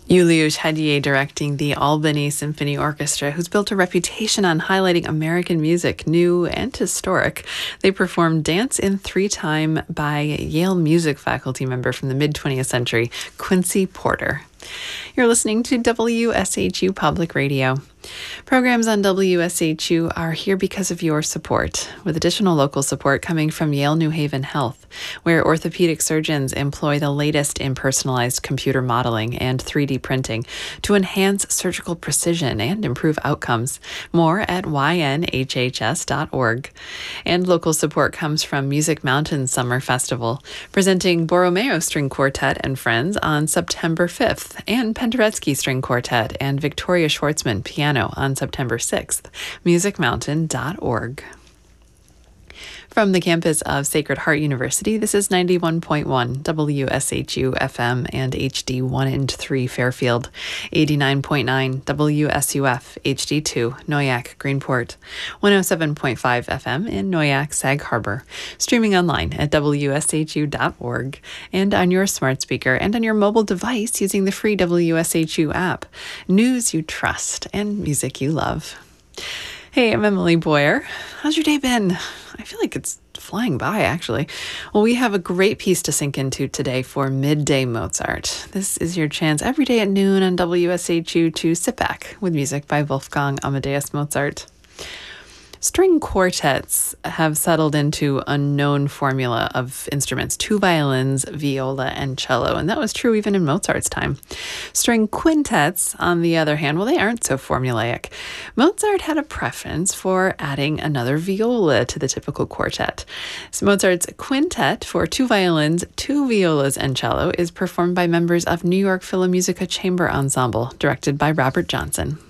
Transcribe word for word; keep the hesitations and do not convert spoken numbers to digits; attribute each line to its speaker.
Speaker 1: Juliusz Hegyé directing the Albany Symphony Orchestra, who's built a reputation on highlighting American music, new and historic. They performed Dance in Three Time by Yale music faculty member from the mid-twentieth century, Quincy Porter. You're listening to W S H U Public Radio. Programs on W S H U are here because of your support, with additional local support coming from Yale New Haven Health, where orthopedic surgeons employ the latest in personalized computer modeling and three D printing to enhance surgical precision and improve outcomes. More at y n h h s dot org. And local support comes from Music Mountain Summer Festival, presenting Borromeo String Quartet and Friends on September fifth, and Penderecki String Quartet and Victoria Schwartzman Piano on September sixth. music mountain dot org. From the campus of Sacred Heart University, this is ninety-one point one W S H U F M and H D one and three Fairfield, eighty-nine point nine W S U F H D two Noyac Greenport, one oh seven point five F M in Noyac Sag Harbor, streaming online at W S H U dot org and on your smart speaker and on your mobile device using the free W S H U app. News you trust and music you love. Hey, I'm Emily Boyer. How's your day been? I feel like it's flying by, actually. Well, we have a great piece to sink into today for Midday Mozart. This is your chance every day at noon on W S H U to sit back with music by Wolfgang Amadeus Mozart. String quartets have settled into a known formula of instruments, two violins, viola, and cello, and that was true even in Mozart's time. String quintets, on the other hand, well, they aren't so formulaic. Mozart had a preference for adding another viola to the typical quartet. So Mozart's quintet for two violins, two violas, and cello is performed by members of New York Philmusica Chamber Ensemble, directed by Robert Johnson.